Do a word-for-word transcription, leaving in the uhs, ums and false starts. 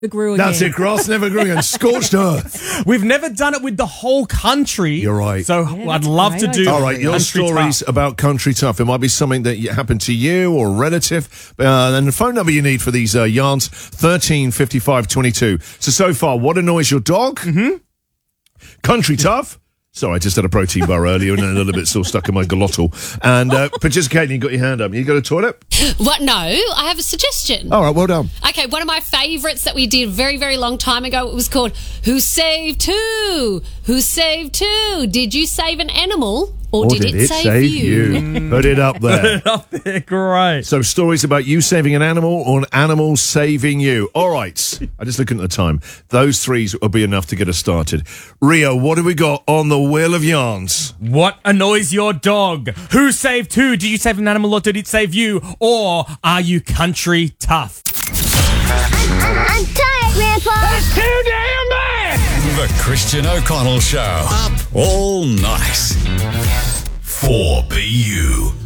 grew again. That's it, grass never grew again. Scorched earth. We've never done it with the whole country. You're right. So Yeah, I'd that's love a to great do idea. All right, your Country stories Tough. about Country Tough. It might be something that happened to you or a relative. Uh, and the phone number you need for these uh, yarns, thirteen fifty-five twenty-two. So, so far, what annoys your dog? Mm-hmm. Country Tough. Sorry, I just had a protein bar earlier and a little bit still stuck in my glottal. And uh, participating, you got your hand up. You go to the toilet? What? No, I have a suggestion. All right, well done. Okay, one of my favourites that we did a very, very long time ago, it was called Who Saved Who? Who Saved Who? Did you save an animal or, Or did, it, save, you? Put it up there. Up there, great. So stories about you saving an animal or an animal saving you. All right. I'm just looking at the time. Those threes will be enough to get us started. Rio, what have we got on the Wheel of Yarns? What annoys your dog? Who saved who? Did you save an animal or did it save you? Or are you country tough? I'm tired, Grandpa. That's too damn bad! The Christian O'Connell Show. Up all night. four B U.